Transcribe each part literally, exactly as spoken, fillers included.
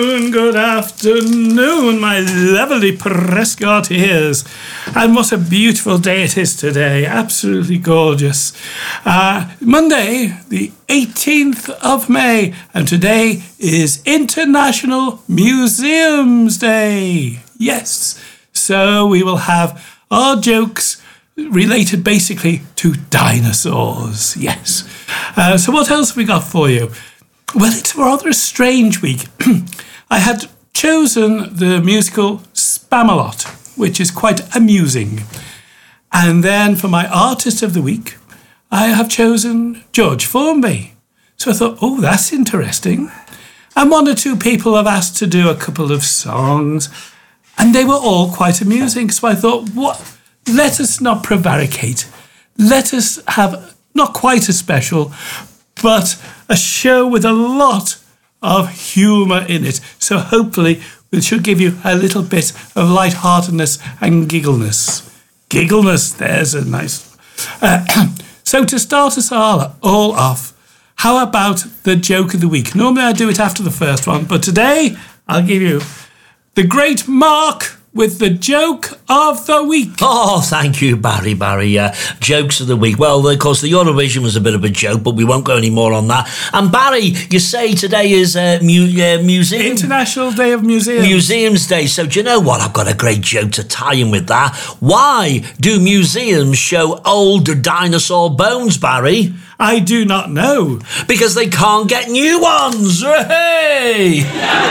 Good afternoon, my lovely Prescott ears. And what a beautiful day it is today. Absolutely gorgeous. Uh, Monday, the eighteenth of May, and today is International Museums Day. Yes. So we will have our jokes related basically to dinosaurs. Yes. Uh, so what else have we got for you? Well, it's rather a strange week. I had chosen the musical Spamalot, which is quite amusing. And then for my Artist of the Week, I have chosen George Formby. So I thought, oh, that's interesting. And one or two people have asked to do a couple of songs, and they were all quite amusing. So I thought, what? Let us not prevaricate. Let us have not quite a special, but a show with a lot of humour in it. So hopefully we should give you a little bit of lightheartedness and giggleness. Giggleness, there's a nice... Uh, so to start us all, all off, how about the joke of the week? Normally I do it after the first one, but today I'll give you the great Mark with the joke of the week. Oh, thank you, Barry. Barry, uh, jokes of the week. Well, of course, the Eurovision was a bit of a joke, but we won't go any more on that. And Barry, you say today is uh, mu- uh, museum... International Day of Museums. Museums Day. So do you know what? I've got a great joke to tie in with that. Why do museums show old dinosaur bones, Barry? I do not know. Because they can't get new ones. Hey!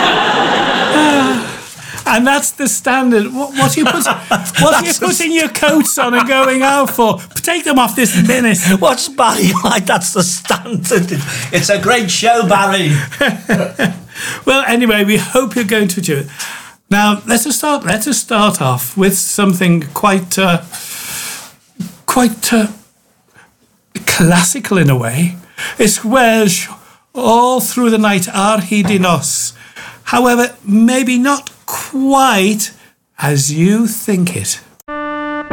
uh, And that's the standard. What, what are you, put, what are you putting your coats on and going out for? Take them off this minute. What's Barry like? That's the standard. It's a great show, Barry. Well, anyway, we hope you're going to enjoy it. Now, let us start. Let us start off with something quite, uh, quite uh, classical in a way. It's Welsh all through the night ar hyd y nos. However, maybe not quite as you think it.